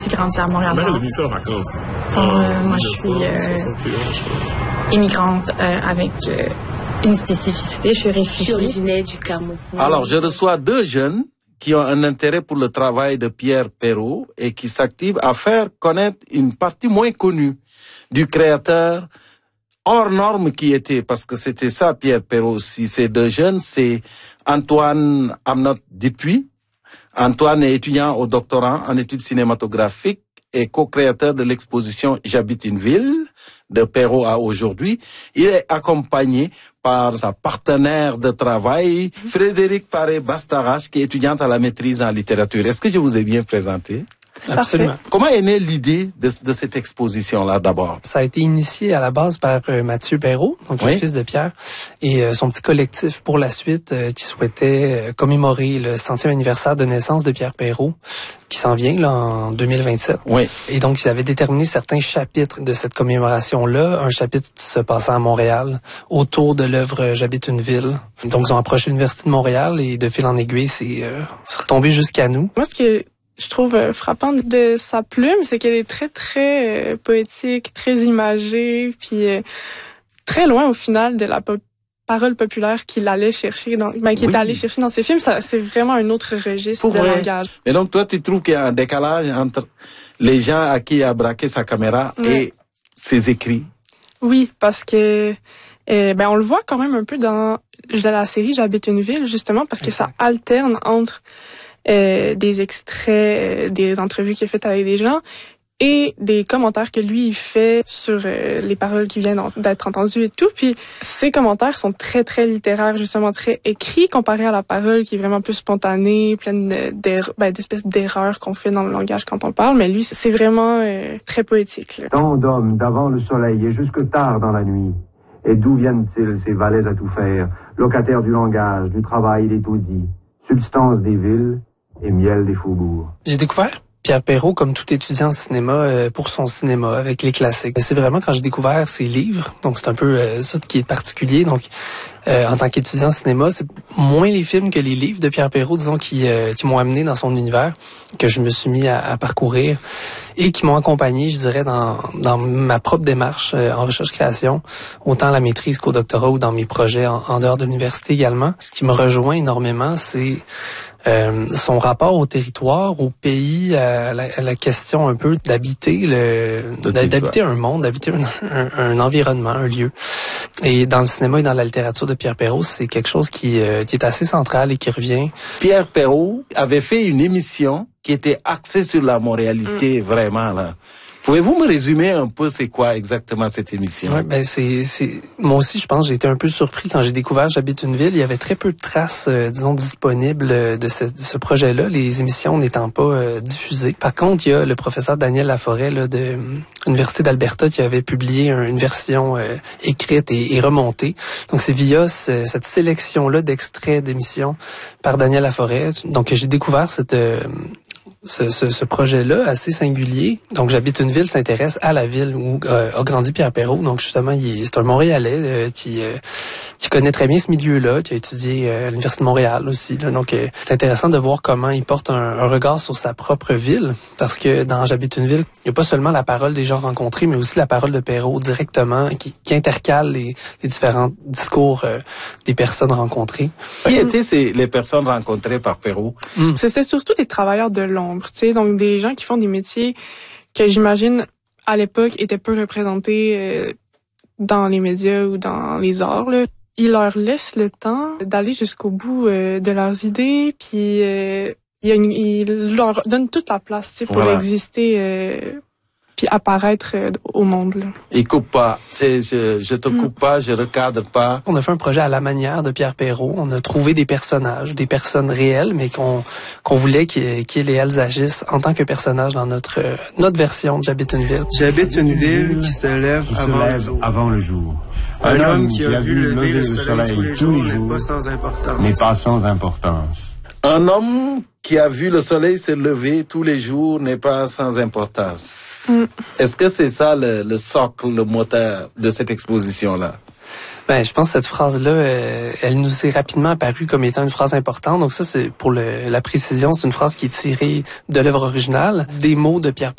J'ai grandi à Montréal. Comment est ça en vacances? Moi, je suis immigrante avec une spécificité. Je suis réfugiée. Je suis originaire du Cameroun. Alors, je reçois 2 jeunes qui ont un intérêt pour le travail de Pierre Perrault et qui s'activent à faire connaître une partie moins connue du créateur hors norme qui était, parce que c'était ça Pierre Perrault aussi. Ces 2 jeunes, c'est Antoine Amnot Dupuis. Antoine est étudiant au doctorat en études cinématographiques et co-créateur de l'exposition J'habite une ville, de Perrault à aujourd'hui. Il est accompagné par sa partenaire de travail, Frédéric Paré-Bastarache, qui est étudiante à la maîtrise en littérature. Est-ce que je vous ai bien présenté? Absolument. Comment est née l'idée de cette exposition-là, d'abord? Ça a été initié à la base par Mathieu Perrault, donc le fils de Pierre, et son petit collectif pour la suite qui souhaitait commémorer le 100e anniversaire de naissance de Pierre Perrault, qui s'en vient là en 2027. Oui. Et donc, ils avaient déterminé certains chapitres de cette commémoration-là. Un chapitre se passant à Montréal, autour de l'œuvre J'habite une ville. Donc, ils ont approché l'Université de Montréal et de fil en aiguille, c'est retombé jusqu'à nous. Moi, ce que je trouve frappant de sa plume, c'est qu'elle est très, très poétique, très imagée, puis très loin au final de la parole populaire qu'il allait chercher, qu'il était allé chercher dans ses films. Ça, c'est vraiment un autre registre de langage. Et donc, toi, tu trouves qu'il y a un décalage entre les gens à qui il a braqué sa caméra et ses écrits? Oui, parce que on le voit quand même un peu dans la série J'habite une ville, justement, parce que ça alterne entre des extraits, des entrevues qu'il a faites avec des gens et des commentaires que lui il fait sur les paroles qui viennent d'être entendues et tout. Puis ces commentaires sont très très littéraires, justement très écrits comparé à la parole qui est vraiment plus spontanée, pleine d'espèces d'erreurs qu'on fait dans le langage quand on parle. Mais lui, c'est vraiment très poétique. Là. Tant d'hommes d'avant le soleil et jusque tard dans la nuit. Et d'où viennent-ils ces valets à tout faire, locataires du langage, du travail des taudis, substance des villes et miel des faubourgs? J'ai découvert Pierre Perrault comme tout étudiant en cinéma pour son cinéma avec les classiques. C'est vraiment quand j'ai découvert ses livres, donc c'est un peu ça qui est particulier. Donc en tant qu'étudiant en cinéma, c'est moins les films que les livres de Pierre Perrault, disons, qui m'ont amené dans son univers, que je me suis mis à parcourir et qui m'ont accompagné, je dirais, dans ma propre démarche en recherche-création, autant à la maîtrise qu'au doctorat ou dans mes projets en dehors de l'université également. Ce qui me rejoint énormément, c'est son rapport au territoire, au pays, à la question un peu d'habiter d'habiter un monde, d'habiter un environnement, un lieu. Et dans le cinéma et dans la littérature de Pierre Perrault, c'est quelque chose qui est assez central et qui revient. Pierre Perrault avait fait une émission qui était axée sur la montréalité, vraiment là. Pouvez-vous me résumer un peu c'est quoi exactement cette émission? Oui, moi aussi, je pense, j'ai été un peu surpris quand j'ai découvert J'habite une ville. Il y avait très peu de traces, disons, disponibles de ce projet-là, les émissions n'étant pas diffusées. Par contre, il y a le professeur Daniel Laforêt là, de l'Université d'Alberta qui avait publié une version écrite et remontée. Donc, c'est via cette sélection-là d'extraits d'émissions par Daniel Laforêt. Donc, j'ai découvert ce projet-là assez singulier. Donc, J'habite une ville s'intéresse à la ville où a grandi Pierre Perrault. Donc, justement, c'est un Montréalais qui connaît très bien ce milieu-là, qui a étudié à l'Université de Montréal aussi. Là. Donc, c'est intéressant de voir comment il porte un regard sur sa propre ville, parce que dans J'habite une ville, il n'y a pas seulement la parole des gens rencontrés, mais aussi la parole de Perrault directement, qui intercale les différents discours des personnes rencontrées. Qui étaient les personnes rencontrées par Perrault? C'était surtout des travailleurs de l'ombre, tu sais, donc des gens qui font des métiers que j'imagine à l'époque étaient peu représentés dans les médias ou dans les arts. Là. Ils leur laissent le temps d'aller jusqu'au bout de leurs idées, puis ils leur donnent toute la place, tu sais, pour exister puis apparaître au monde. Là. Il coupe pas. Je te coupe pas, je recadre pas. On a fait un projet à la manière de Pierre Perrault. On a trouvé des personnages, des personnes réelles, mais qu'on voulait qu'ils et elles agissent en tant que personnages dans notre version de J'habite une ville. J'habite une ville qui se lève avant le jour. Un homme qui a vu lever le soleil tous les jours n'est pas sans importance. Un homme qui a vu le soleil se lever tous les jours n'est pas sans importance. Est-ce que c'est ça le socle, le moteur de cette exposition-là? Je pense que cette phrase-là, elle nous est rapidement apparue comme étant une phrase importante. Donc ça, c'est pour la précision, c'est une phrase qui est tirée de l'œuvre originale, des mots de Pierre